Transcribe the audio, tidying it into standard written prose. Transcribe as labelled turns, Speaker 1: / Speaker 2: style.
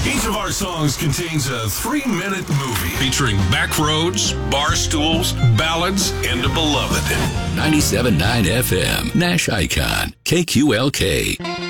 Speaker 1: Each of our songs contains a 3-minute movie
Speaker 2: featuring back roads, bar stools, ballads, and a beloved.
Speaker 3: 97.9 FM, Nash Icon, KQLK.